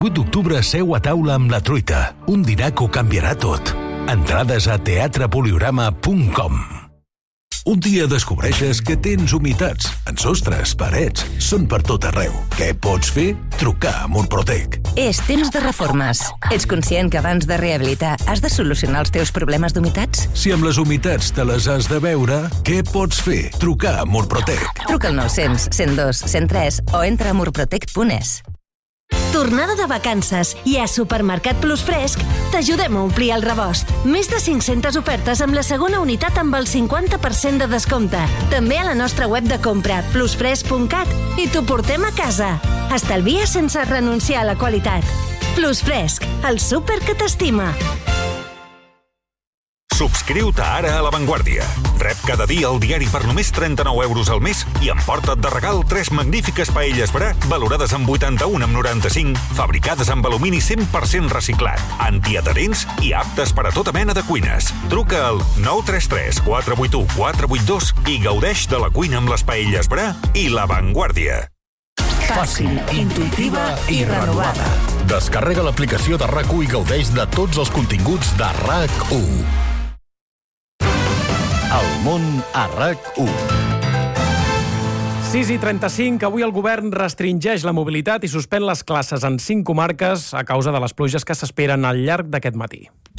8 d'octubre seu a taula amb la truita. Un dinar que ho canviarà tot. Entrades a teatrepoliorama.com. Un dia descobreixes que tens humitats en sostres, parets, són per tot arreu. Què pots fer? Trucar a Murprotec. És temps de reformes. Ets conscient que abans de rehabilitar has de solucionar els teus problemes d'humitats? Si amb les humitats te les has de veure, què pots fer? Trucar a Murprotec. Truca al 900 102 103 o entra a murprotec.es. Tornada de vacances i a Supermercat Plus Fresc t'ajudem a omplir el rebost. Més de 500 ofertes amb la segona unitat amb el 50% de descompte. També a la nostra web de compra, plusfresc.cat, i t'ho portem a casa. Estalvia sense renunciar a la qualitat. Plus Fresc, el súper que t'estima. Subscriu-te ara a La Vanguardia. Rep cada dia el diari per només 39 euros al mes i emporta't de regal 3 magnífiques paelles Bra valorades en 81,95, fabricades amb alumini 100% reciclat, antiadherents i aptes per a tota mena de cuines. Truca al 933 481 482 i gaudeix de la cuina amb les paelles Bra i La Vanguardia. Fàcil, intuïtiva i renovada. Descarrega l'aplicació de RAC1 i gaudeix de tots els continguts de RAC1. El món a RAC1. 6:35, avui el govern restringeix la mobilitat i suspèn les classes en 5 comarques a causa de les pluges que s'esperen al llarg d'aquest matí.